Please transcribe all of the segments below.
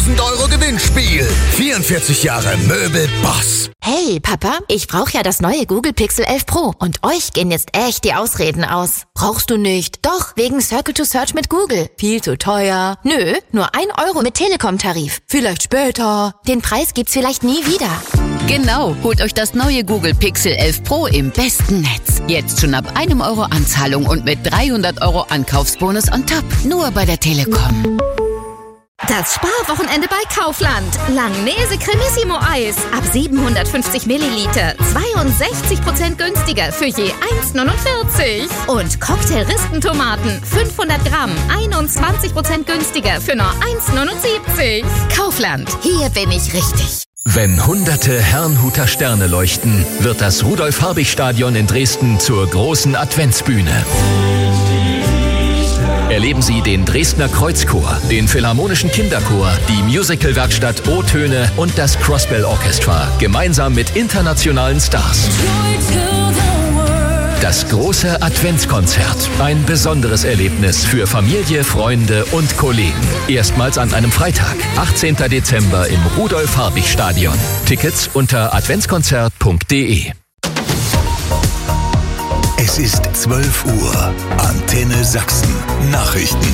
1000 € Gewinnspiel. 44 Jahre Möbel Boss. Hey Papa, ich brauche ja das neue Google Pixel 11 Pro und euch gehen jetzt echt die Ausreden aus. Brauchst du nicht? Doch, wegen Circle to Search mit Google. Viel zu teuer. Nö, nur 1 € mit Telekom-Tarif. Vielleicht später. Den Preis gibt's vielleicht nie wieder. Genau, holt euch das neue Google Pixel 11 Pro im besten Netz. Jetzt schon ab 1 € Anzahlung und mit 300 € Ankaufsbonus on top. Nur bei der Telekom. Das Sparwochenende bei Kaufland. Langnese Cremissimo Eis. Ab 750 Milliliter. 62% günstiger für je 1,49. Und Cocktail-Ristentomaten. 500 Gramm. 21% günstiger für nur 1,79. Kaufland. Hier bin ich richtig. Wenn hunderte Herrnhuter Sterne leuchten, wird das Rudolf-Habich-Stadion in Dresden zur großen Adventsbühne. Erleben Sie den Dresdner Kreuzchor, den Philharmonischen Kinderchor, die Musical-Werkstatt O-Töne und das Crossbell Orchestra, gemeinsam mit internationalen Stars. Das große Adventskonzert. Ein besonderes Erlebnis für Familie, Freunde und Kollegen. Erstmals an einem Freitag, 18. Dezember im Rudolf-Habich-Stadion. Tickets unter adventskonzert.de. Es ist 12 Uhr. Antenne Sachsen. Nachrichten.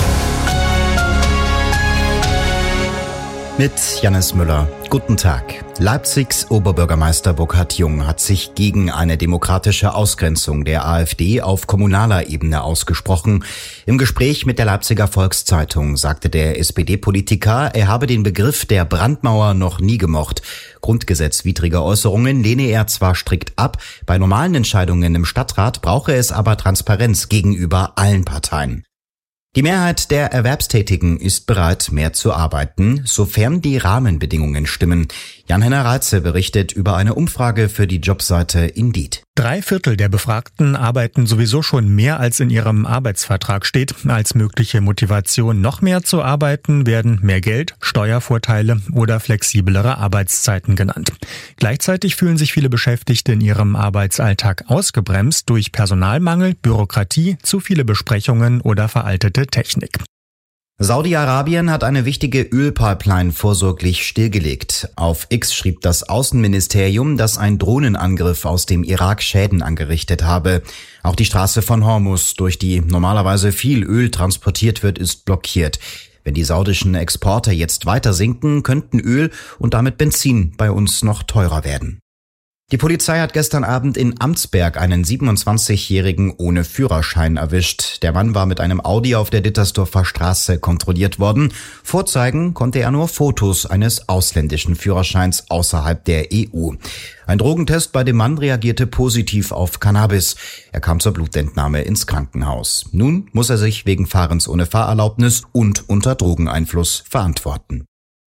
Mit Jannis Müller. Guten Tag. Leipzigs Oberbürgermeister Burkhard Jung hat sich gegen eine demokratische Ausgrenzung der AfD auf kommunaler Ebene ausgesprochen. Im Gespräch mit der Leipziger Volkszeitung sagte der SPD-Politiker, er habe den Begriff der Brandmauer noch nie gemocht. Grundgesetzwidrige Äußerungen lehne er zwar strikt ab, bei normalen Entscheidungen im Stadtrat brauche es aber Transparenz gegenüber allen Parteien. Die Mehrheit der Erwerbstätigen ist bereit, mehr zu arbeiten, sofern die Rahmenbedingungen stimmen. Jan-Henner Reitze berichtet über eine Umfrage für die Jobseite Indeed. 3/4 der Befragten arbeiten sowieso schon mehr, als in ihrem Arbeitsvertrag steht. Als mögliche Motivation, noch mehr zu arbeiten, werden mehr Geld, Steuervorteile oder flexiblere Arbeitszeiten genannt. Gleichzeitig fühlen sich viele Beschäftigte in ihrem Arbeitsalltag ausgebremst durch Personalmangel, Bürokratie, zu viele Besprechungen oder veraltete Technik. Saudi-Arabien hat eine wichtige Ölpipeline vorsorglich stillgelegt. Auf X schrieb das Außenministerium, dass ein Drohnenangriff aus dem Irak Schäden angerichtet habe. Auch die Straße von Hormuz, durch die normalerweise viel Öl transportiert wird, ist blockiert. Wenn die saudischen Exporte jetzt weiter sinken, könnten Öl und damit Benzin bei uns noch teurer werden. Die Polizei hat gestern Abend in Amtsberg einen 27-Jährigen ohne Führerschein erwischt. Der Mann war mit einem Audi auf der Dittersdorfer Straße kontrolliert worden. Vorzeigen konnte er nur Fotos eines ausländischen Führerscheins außerhalb der EU. Ein Drogentest bei dem Mann reagierte positiv auf Cannabis. Er kam zur Blutentnahme ins Krankenhaus. Nun muss er sich wegen Fahrens ohne Fahrerlaubnis und unter Drogeneinfluss verantworten.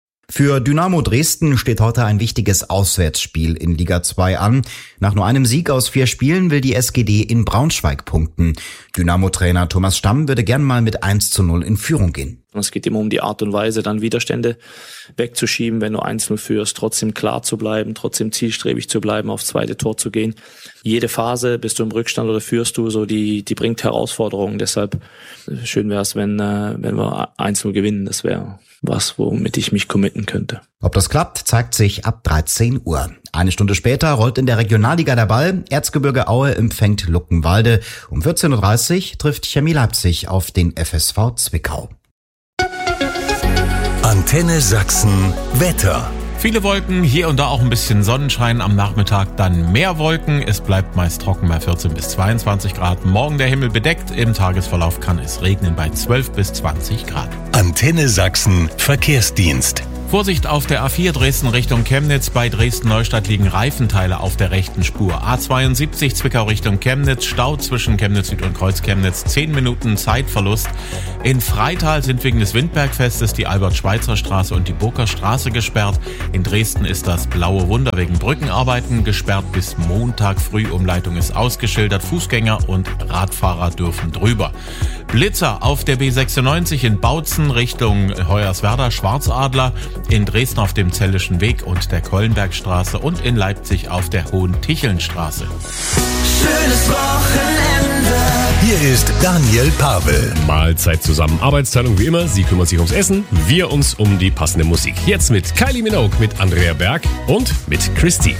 Für Dynamo Dresden steht heute ein wichtiges Auswärtsspiel in Liga 2 an. Nach nur einem Sieg aus 4 Spielen will die SGD in Braunschweig punkten. Dynamo-Trainer Thomas Stamm würde gern mal mit 1:0 in Führung gehen. Es geht immer um die Art und Weise, dann Widerstände wegzuschieben, wenn du 1:0 führst, trotzdem klar zu bleiben, trotzdem zielstrebig zu bleiben, aufs zweite Tor zu gehen. Jede Phase, bist du im Rückstand oder führst du, so die bringt Herausforderungen. Deshalb schön wäre es, wenn wir 1:0 gewinnen. Das wäre was, womit ich mich committen könnte. Ob das klappt, zeigt sich ab 13 Uhr. Eine Stunde später rollt in der Regionalliga der Ball. Erzgebirge Aue empfängt Luckenwalde. Um 14:30 Uhr trifft Chemie Leipzig auf den FSV Zwickau. Antenne Sachsen Wetter. Viele Wolken, hier und da auch ein bisschen Sonnenschein, am Nachmittag dann mehr Wolken. Es bleibt meist trocken bei 14 bis 22 Grad. Morgen der Himmel bedeckt, im Tagesverlauf kann es regnen bei 12 bis 20 Grad. Antenne Sachsen Verkehrsdienst. Vorsicht auf der A4 Dresden Richtung Chemnitz. Bei Dresden-Neustadt liegen Reifenteile auf der rechten Spur. A72 Zwickau Richtung Chemnitz. Stau zwischen Chemnitz Süd und Kreuz Chemnitz. 10 Minuten Zeitverlust. In Freital sind wegen des Windbergfestes die Albert-Schweitzer-Straße und die Burger Straße gesperrt. In Dresden ist das Blaue Wunder wegen Brückenarbeiten gesperrt. Bis Montag früh. Umleitung ist ausgeschildert. Fußgänger und Radfahrer dürfen drüber. Blitzer auf der B96 in Bautzen Richtung Hoyerswerda Schwarzadler. In Dresden auf dem Zellischen Weg und der Kollenbergstraße und in Leipzig auf der Hohen Tichelnstraße. Schönes Wochenende. Hier ist Daniel Pavel. Mahlzeit zusammen. Arbeitsteilung wie immer. Sie kümmern sich ums Essen, wir uns um die passende Musik. Jetzt mit Kylie Minogue, mit Andrea Berg und mit Christy.